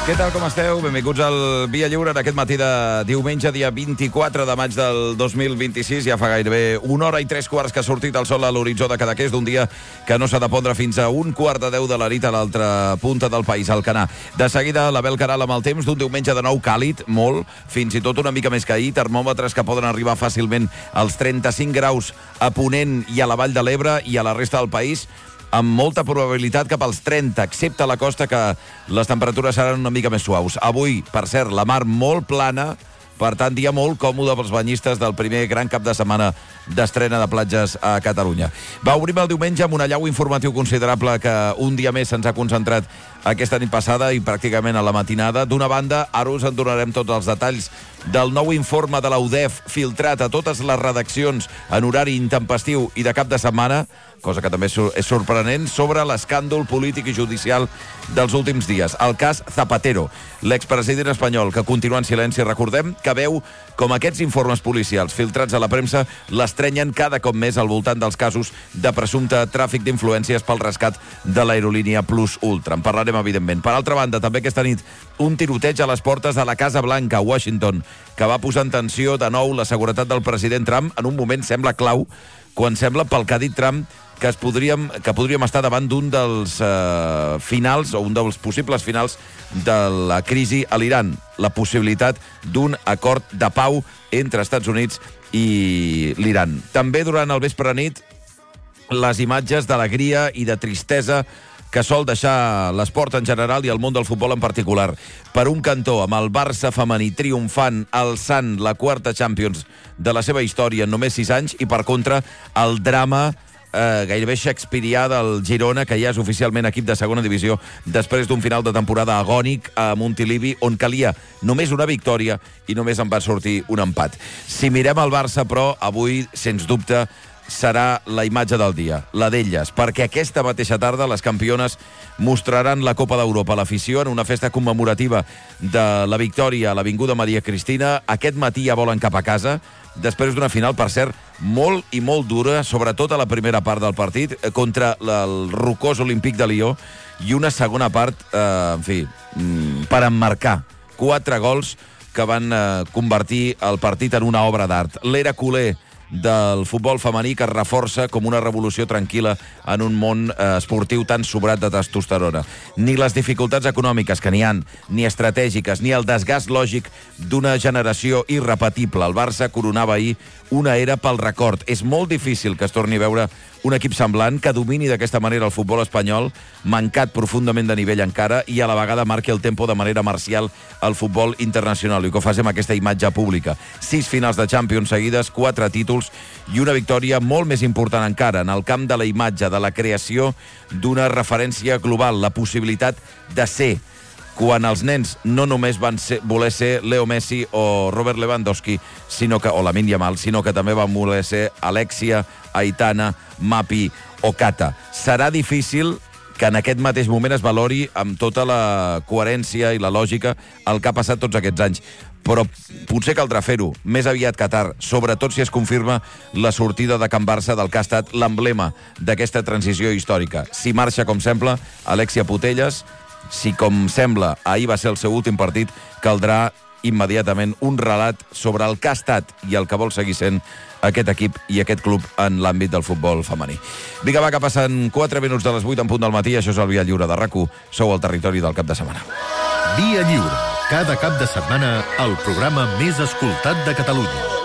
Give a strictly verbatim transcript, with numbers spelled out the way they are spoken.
Què tal, com esteu? Benvinguts al Via Lliure en aquest matí de diumenge, dia vint-i-quatre de maig del dos mil vint-i-sis. Ja fa gairebé una hora i tres quarts que ha sortit el sol a l'horitzó de Cadaqués, d'un dia que no s'ha de pondre fins a un quart de deu de la nit a l'altra punta del país, al Canà. De seguida, l'Abel Caral amb el temps d'un diumenge de nou càlid, molt, fins i tot una mica més que ahir, termòmetres que poden arribar fàcilment als trenta-cinc graus a Ponent i a la Vall de l'Ebre i a la resta del país, amb molta probabilitat cap als trenta, excepte a la costa, que les temperatures seran una mica més suaus. Avui, per cert, la mar molt plana, per tant, dia molt còmode pels banyistes del primer gran cap de setmana d'estrena de platges a Catalunya. Va, obrim el diumenge amb un allau informatiu considerable que un dia més se'ns ha concentrat aquesta nit passada i pràcticament a la matinada. D'una banda, ara us en donarem tots els detalls del nou informe de la U D E F filtrat a totes les redaccions en horari intempestiu i de cap de setmana, cosa que també és sorprenent, sobre l'escàndol polític i judicial dels últims dies. El cas Zapatero, l'expresident espanyol, que continua en silenci, recordem, que veu com aquests informes policials filtrats a la premsa l'estrenyen cada cop més al voltant dels casos de presumpte tràfic d'influències pel rescat de l'aerolínia Plus Ultra. En parlarem, evidentment. Per altra banda, també aquesta nit, un tiroteig a les portes de la Casa Blanca, a Washington, que va posar en tensió de nou la seguretat del president Trump en un moment, sembla clau, quan sembla, pel que ha dit Trump, que, es podríem, que podríem estar davant d'un dels eh, finals, o un dels possibles finals de la crisi a l'Iran, la possibilitat d'un acord de pau entre Estats Units i l'Iran. També durant el vespre nit, les imatges d'alegria i de tristesa que sol deixar l'esport en general i el món del futbol en particular. Per un cantó, amb el Barça femení triomfant, alçant la quarta Champions de la seva història en només sis anys, i per contra, el drama eh, gairebé shakespearià del Girona, que ja és oficialment equip de segona divisió després d'un final de temporada agònic a Montilivi, on calia només una victòria i només en va sortir un empat. Si mirem el Barça, però, avui, sens dubte, serà la imatge del dia, la d'elles, perquè aquesta mateixa tarda les campiones mostraran la Copa d'Europa a l'afició en una festa commemorativa de la victòria a l'Avinguda Maria Cristina. Aquest matí ja volen cap a casa, després d'una final, per cert, molt i molt dura, sobretot a la primera part del partit, contra el rocós Olímpic de Lió, i una segona part, eh, en fi, per emmarcar quatre gols que van eh, convertir el partit en una obra d'art. L'era culer del futbol femení que es reforça com una revolució tranquil·la en un món eh, esportiu tan sobrat de testosterona. Ni les dificultats econòmiques que n'hi han, ni estratègiques, ni el desgast lògic d'una generació irrepetible. El Barça coronava ahir una era pel record. És molt difícil que es torni a veure un equip semblant que domini d'aquesta manera el futbol espanyol, mancat profundament de nivell encara, i a la vegada marqui el tempo de manera marcial al futbol internacional, i que ho fas amb aquesta imatge pública. Sis finals de Champions seguides, quatre títols i una victòria molt més important encara en el camp de la imatge, de la creació d'una referència global, la possibilitat de ser, quan els nens no només van ser, voler ser Leo Messi o Robert Lewandowski, sinó que, o Lamine Yamal, sinó que també van voler ser Alexia, Aitana, Mapi o Cata. Serà difícil que en aquest mateix moment es valori amb tota la coherència i la lògica el que ha passat tots aquests anys. Però potser caldrà fer-ho més aviat que tard, sobretot si es confirma la sortida de Can Barça del que ha estat l'emblema d'aquesta transició històrica. Si marxa, com sembla, Alexia Putellas, si, com sembla, ahir va ser el seu últim partit, caldrà immediatament un relat sobre el que ha estat i el que vol seguir sent aquest equip i aquest club en l'àmbit del futbol femení. Vinga, va, que passen quatre minuts de les vuit en punt del matí. Això és el Via Lliure de RAC u. Sou al territori del cap de setmana. Via Lliure. Cada cap de setmana, el programa més escoltat de Catalunya.